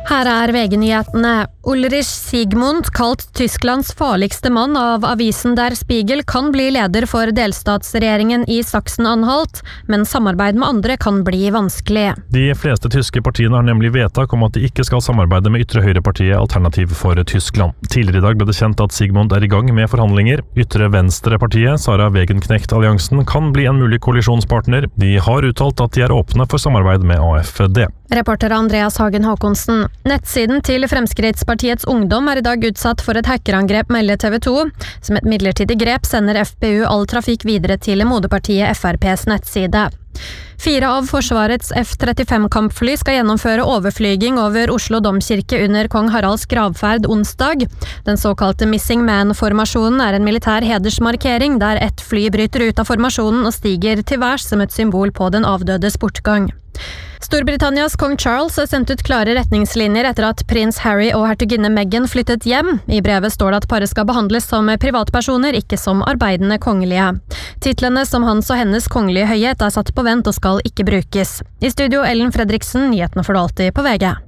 Her VG-nyhetene. Ulrich Siegmund, kalt Tysklands farligste mann av avisen Der Spiegel, kan bli leder for delstatsregjeringen i Sachsen-Anhalt, men samarbeid med andre kan bli vanskelig. De fleste tyske partiene har nemlig vedtak om at de ikke skal samarbeide med ytre høyrepartiet Alternativ for Tyskland. Tidligere i dag ble det kjent at Siegmund er i gang med forhandlinger. Ytre venstrepartiet, Sarah Wagenknecht-alliansen, kan bli en mulig koalisjonspartner. De har uttalt at de er åpne for samarbeid med AfD. Reporter Andreas Hagen Håkonsen. Nettsiden til Fremskrittspartiets Ungdom er i dag utsatt for et hackerangrep, melder TV 2. Som et midlertidig grep sender FPU all trafikk videre til moderpartiet FRPs nettside. 4 av Forsvarets F-35-kampfly skal gjennomføre overflyging over Oslo Domkirke under kong Haralds gravferd onsdag. Den såkalte Missing Man-formasjonen er en militær hedersmarkering der ett fly bryter ut av formasjonen og stiger til værs som et symbol på den avdødes bortgang. Storbritannias kong Charles har sendt ut klare retningslinjer etter at prins Harry og hertuginne Meghan flyttet hjem. I brevet står det at paret skal behandles som privatpersoner, ikke som arbeidende kongelige. Titlene som hans og hennes kongelige høyhet er satt på vent og skal ikke brukes. I studio Ellen Fredriksen, nyhetene får du alltid på VG.